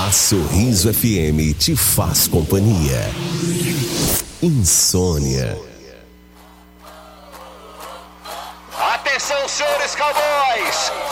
A Sorriso FM te faz companhia. Insônia. Atenção, senhores cowboys!